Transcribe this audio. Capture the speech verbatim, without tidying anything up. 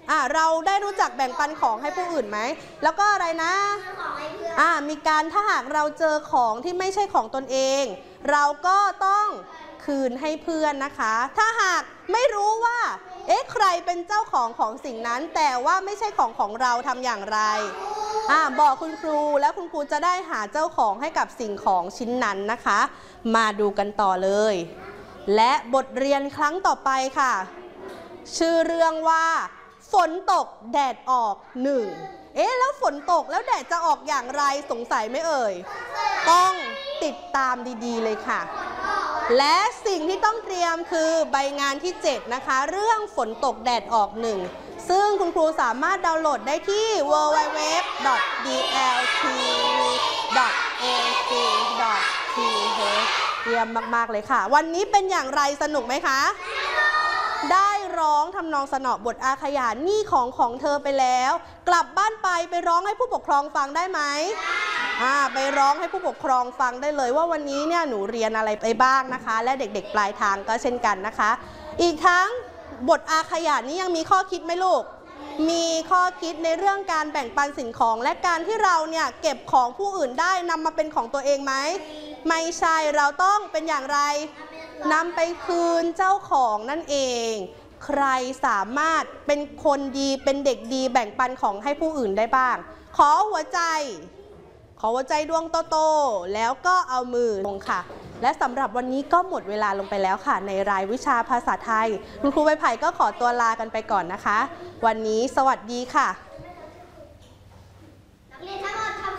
อ่าเราได้รู้จักแบ่งปันของให้ผู้อื่นไหมแล้วก็อะไรนะอ่ามีการถ้าหากเราเจอของที่ไม่ใช่ของตนเองเราก็ต้องคืนให้เพื่อนนะคะถ้าหากไม่รู้ว่าเอ๊ะใครเป็นเจ้าของของสิ่งนั้นแต่ว่าไม่ใช่ของของเราทำอย่างไรอ่าบอกคุณครูแล้วคุณครูจะได้หาเจ้าของให้กับสิ่งของชิ้นนั้นนะคะมาดูกันต่อเลยและบทเรียนครั้งต่อไปค่ะชื่อเรื่องว่าฝนตกแดดออกหนึ่งเอ๊ะแล้วฝนตกแล้วแดดจะออกอย่างไรสงสัยไหมเอ่ยต้องติดตามดีๆเลยค่ะและสิ่งที่ต้องเตรียมคือใบงานที่เจ็ดนะคะเรื่องฝนตกแดดออกหนึ่งซึ่งคุณครูสามารถดาวน์โหลดได้ที่ ดับเบิลยู ดับเบิลยู ดับเบิลยู ดอท ดี แอล ที วี ดอท เอ ซี ดอท ที เอช เยี่ยมมากๆเลยค่ะวันนี้เป็นอย่างไรสนุกไหมคะได้ร้องทำนองสนอบทอาขยานนี่ของของเธอไปแล้วกลับบ้านไปไปร้องให้ผู้ปกครองฟังได้ไหมอ่าไปร้องให้ผู้ปกครองฟังได้เลยว่าวันนี้เนี่ยหนูเรียนอะไรไปบ้างนะคะและเด็กๆปลายทางก็เช่นกันนะคะอีกทั้งบทอาขยานนี้ยังมีข้อคิดไหมลูกมีข้อคิดในเรื่องการแบ่งปันสิ่งของและการที่เราเนี่ยเก็บของผู้อื่นได้นำมาเป็นของตัวเองไหมไม่ใช่เราต้องเป็นอย่างไรนำไปคืนเจ้าของนั่นเองใครสามารถเป็นคนดีเป็นเด็กดีแบ่งปันของให้ผู้อื่นได้บ้างขอหัวใจขอหัวใจดวงโตๆแล้วก็เอามือลงค่ะและสำหรับวันนี้ก็หมดเวลาลงไปแล้วค่ะในรายวิชาภาษาไทยคุณครูใบไผ่ก็ขอตัวลากันไปก่อนนะคะวันนี้สวัสดีค่ะ